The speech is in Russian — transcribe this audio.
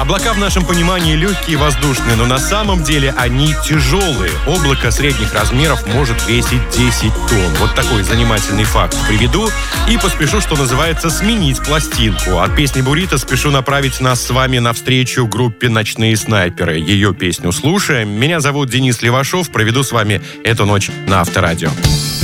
Облака в нашем понимании легкие и воздушные, но на самом деле они тяжелые. Облако средних размеров может весить 10 тонн. Вот такой занимательный факт приведу и поспешу, что называется, сменить пластинку. От песни «Бурито» спешу направить нас с вами навстречу группе «Ночные снайперы». Ее песню слушаем. Меня зовут Денис Левашов. Проведу с вами эту ночь на Авторадио.